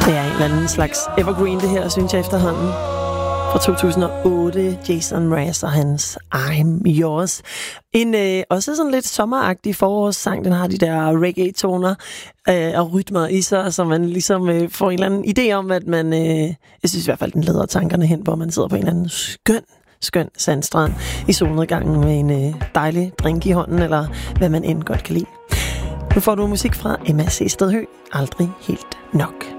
Det er en eller anden slags evergreen, det her, synes jeg efterhånden. Fra 2008, Jason Mraz og hans I'm Yours. En også sådan lidt sommeragtig forårssang. Den har de der reggae-toner og rytmer i sig, så man ligesom får en eller anden idé om, at man... jeg synes i hvert fald, den leder tankerne hen, hvor man sidder på en eller anden skøn sandstrand i solnedgangen med en dejlig drink i hånden, eller hvad man end godt kan lide. Nu får du musik fra Emma C. Stedhø. Aldrig helt nok.